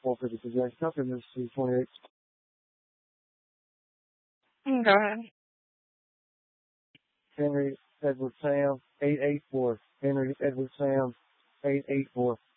452 Jackson Tucker, Mississippi 28. Go ahead. Henry Edward Sam, 884. Henry Edward Sam, 884.